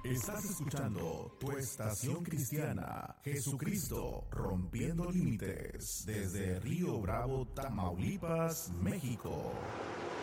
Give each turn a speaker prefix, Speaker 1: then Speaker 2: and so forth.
Speaker 1: Estás escuchando tu estación cristiana, Jesucristo rompiendo límites, desde Río Bravo, Tamaulipas, México.